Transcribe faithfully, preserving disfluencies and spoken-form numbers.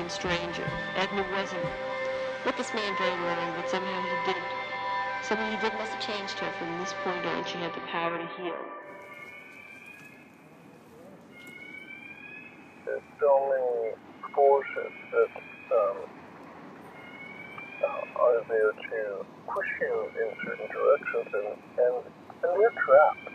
and stranger. Edna wasn't with this man very long, but somehow he did. Something he did must have changed her. From this point on, she had the power to heal. There's so many forces that um, are there to push you in certain directions, and, and, and we're trapped.